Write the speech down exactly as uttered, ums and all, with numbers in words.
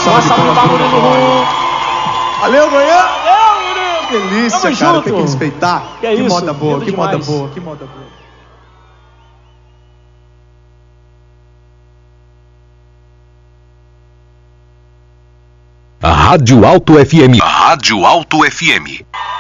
salva de palmas pro Murilo. Valeu, Goiânia! Valeu, Murilo! Delícia, Tamo cara, junto. tem que respeitar. Que é que isso, moda boa, lindo que moda demais. boa, que moda boa. A Rádio Alto F M. A Rádio Alto F M.